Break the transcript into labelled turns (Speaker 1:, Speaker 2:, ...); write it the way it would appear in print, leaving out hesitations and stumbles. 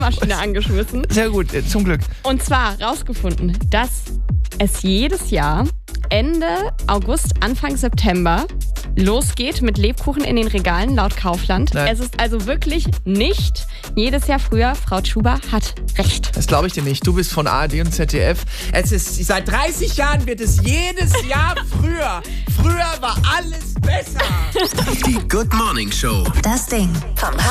Speaker 1: Maschine angeschmissen.
Speaker 2: Sehr gut, zum Glück.
Speaker 1: Und zwar rausgefunden, dass es jedes Jahr Ende August, Anfang September losgeht mit Lebkuchen in den Regalen laut Kaufland.
Speaker 2: Nein.
Speaker 1: Es ist also wirklich nicht jedes Jahr früher. Frau Tschuber hat recht.
Speaker 2: Das glaube ich dir nicht. Du bist von ARD und ZDF. Es ist, seit 30 Jahren wird es jedes Jahr früher. Früher war alles besser.
Speaker 3: Die Good Morning Show.
Speaker 4: Das Ding vom